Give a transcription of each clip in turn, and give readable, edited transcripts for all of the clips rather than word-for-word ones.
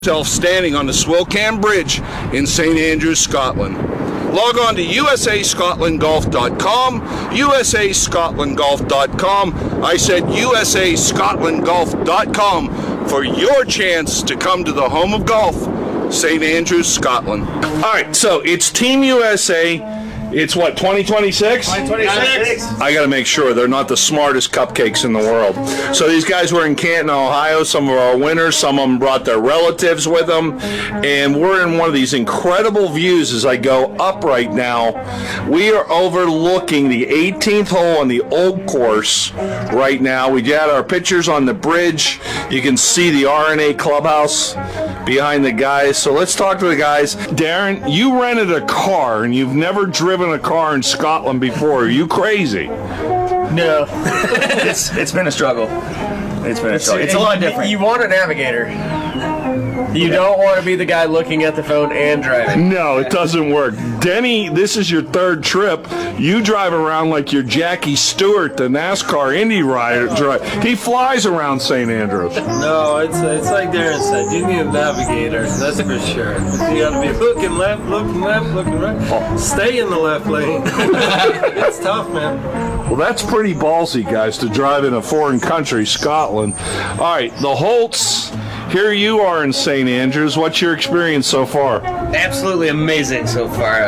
Standing on the Swilcan Bridge in St. Andrews, Scotland. Log on to usascotlandgolf.com, usascotlandgolf.com. I said usascotlandgolf.com for your chance to come to the home of golf, St. Andrews, Scotland. All right, so it's Team USA. It's what, 2026? 2026. I got to make sure they're not the smartest cupcakes in the world. So these guys were in Canton, Ohio. Some of our winners, some of them brought their relatives with them. And we're in one of these incredible views as I go up right now. We are overlooking the 18th hole on the old course right now. We got our pictures on the bridge. You can see the R&A clubhouse behind the guys. So let's talk to the guys. Darren, you rented a car and you've never driven a car in Scotland before. Are you crazy? No. it's been a struggle. It's been a struggle. It's a lot different. You want a navigator. You don't want to be the guy looking at the phone and driving. No, it doesn't work. Denny, this is your third trip. You drive around like you're Jackie Stewart, the NASCAR Indy rider. He flies around St. Andrews. No, it's like Darren said. You need a navigator, that's for sure. You got to be looking left, looking right. Stay in the left lane. It's tough, man. Well, that's pretty ballsy, guys, to drive in a foreign country, Scotland. All right, the Holts. Here you are in St. Andrews. What's your experience so far? Absolutely amazing so far.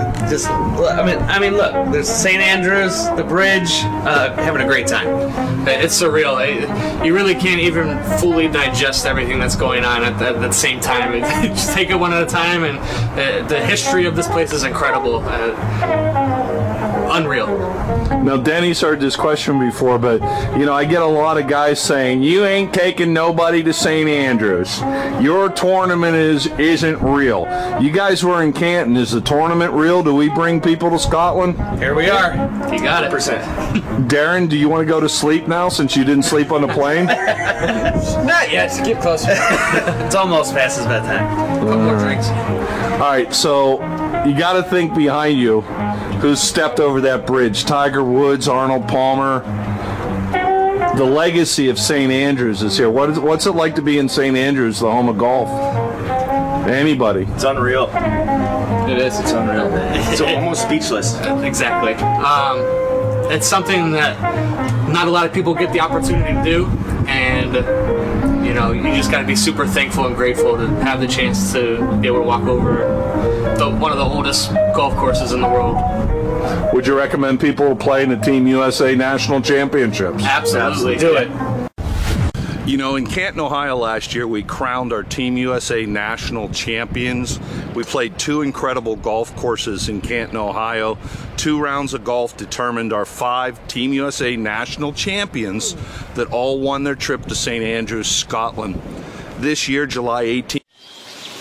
I mean, look, there's St. Andrews, the bridge, having a great time. It's surreal. You really can't even fully digest everything that's going on at the same time. Just take it one at a time, and the history of this place is incredible. Unreal. Now, Denny's heard this question before, but, you know, I get a lot of guys saying, you ain't taking nobody to St. Andrews. Your tournament isn't real. You guys were in Canton. Is the tournament real? Do we bring people to Scotland? Here we are. You got it. Darren, do you want to go to sleep now since you didn't sleep on the plane? Not yet. So get closer. It's almost past his bedtime. A couple more drinks. All right, so you got to think behind you who's stepped over that bridge. Tiger Woods, Arnold Palmer. The legacy of St. Andrews is here. What's it like to be in St. Andrews, the home of golf? Anybody? It's unreal. It is. It's unreal. It's almost speechless. Exactly. It's something that not a lot of people get the opportunity to do, and you know, you just got to be super thankful and grateful to have the chance to be able to walk over one of the oldest golf courses in the world. Would you recommend people play in the Team USA National Championships? Absolutely. Do it. You know, in Canton, Ohio last year, we crowned our Team USA National Champions. We played 2 incredible golf courses in Canton, Ohio. 2 rounds of golf determined our 5 Team USA National Champions that all won their trip to St. Andrews, Scotland. This year, July 18th